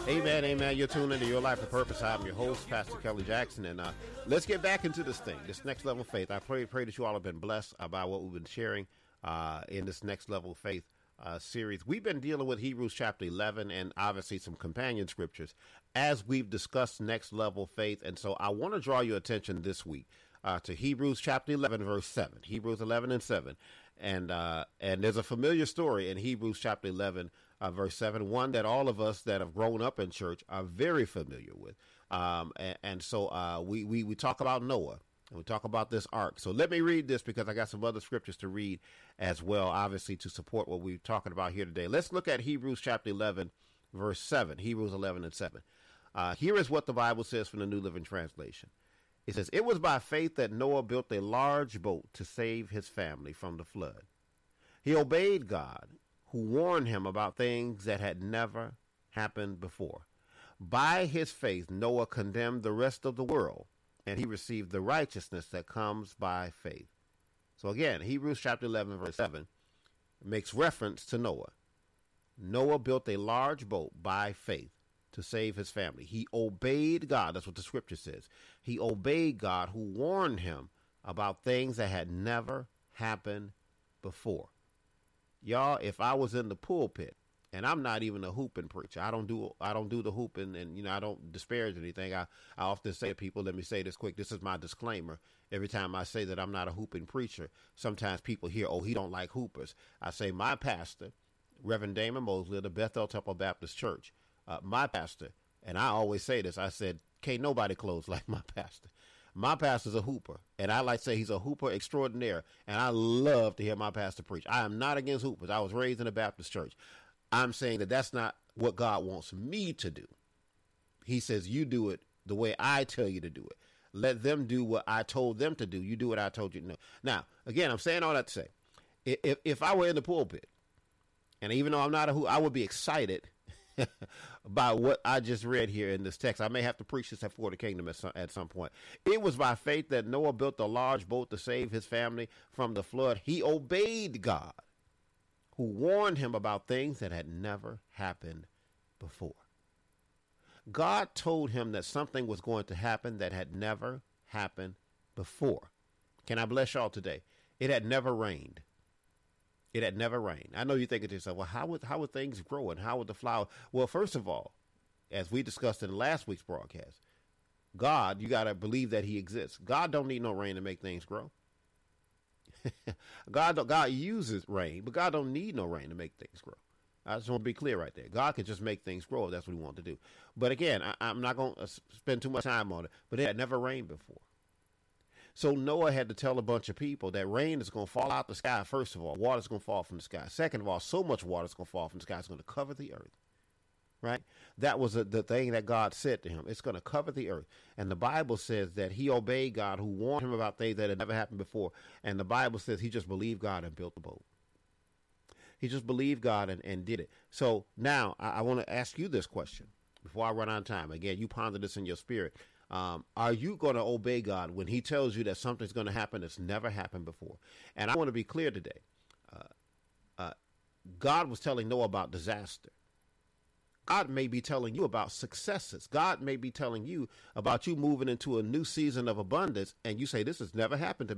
Amen, amen. You're tuned into Your Life of Purpose. I'm your host, Pastor Kelly Jackson, and let's get back into this thing, this next level of faith. I pray that you all have been blessed by what we've been sharing in this next level of faith series. We've been dealing with Hebrews chapter 11 and obviously some companion scriptures as we've discussed next level faith. And so I want to draw your attention this week to Hebrews chapter 11, verse 7, Hebrews 11 and 7. And there's a familiar story in Hebrews chapter 11, verse 7, one that all of us that have grown up in church are very familiar with. So we talk about Noah. And we talk about this ark. So let me read this because I got some other scriptures to read as well, obviously, to support what we're talking about here today. Let's look at Hebrews chapter 11, verse 7, Hebrews 11 and 7. Here is what the Bible says from the New Living Translation. It says, "It was by faith that Noah built a large boat to save his family from the flood. He obeyed God, who warned him about things that had never happened before. By his faith, Noah condemned the rest of the world, and he received the righteousness that comes by faith." So again, Hebrews chapter 11, verse 7 makes reference to Noah. Noah built a large boat by faith to save his family. He obeyed God. That's what the scripture says. He obeyed God, who warned him about things that had never happened before. Y'all, if I was in the pulpit, and I'm not even a hooping preacher. I don't do the hooping, and I don't disparage anything. I often say to people, let me say this quick. This is my disclaimer. Every time I say that I'm not a hooping preacher, sometimes people hear, oh, he don't like hoopers. I say my pastor, Reverend Damon Mosley of the Bethel Temple Baptist Church, my pastor, and I always say this. I said, can't nobody close like my pastor. My pastor's a hooper, and I like to say he's a hooper extraordinaire, and I love to hear my pastor preach. I am not against hoopers. I was raised in a Baptist church. I'm saying that that's not what God wants me to do. He says, you do it the way I tell you to do it. Let them do what I told them to do. You do what I told you to do. Now, again, I'm saying all that to say, if I were in the pulpit, and even though I'm not a hoop, I would be excited by what I just read here in this text. I may have to preach this for the kingdom at some point. It was by faith that Noah built a large boat to save his family from the flood. He obeyed God, who warned him about things that had never happened before. God told him that something was going to happen that had never happened before. Can I bless y'all today? It had never rained. It had never rained. I know you're thinking to yourself, well, how would things grow and how would the flower? Well, first of all, as we discussed in last week's broadcast, God, you got to believe that he exists. God don't need no rain to make things grow. God uses rain, but God don't need no rain to make things grow. I just want to be clear right there. God can just make things grow if that's what he wants to do. But again, I'm not going to spend too much time on it, but it had never rained before. So Noah had to tell a bunch of people that rain is going to fall out the sky. First of all, water is going to fall from the sky. Second of all, so much water is going to fall from the sky, it's going to cover the earth. Right? That was the thing that God said to him. It's going to cover the earth. And the Bible says that he obeyed God, who warned him about things that had never happened before. And the Bible says he just believed God and built the boat. He just believed God and did it. So now I want to ask you this question before I run out of time. Again, you ponder this in your spirit. Are you going to obey God when he tells you that something's going to happen that's never happened before? And I want to be clear today. God was telling Noah about disaster. God may be telling you about successes. God may be telling you about you moving into a new season of abundance. And you say, this has never happened to me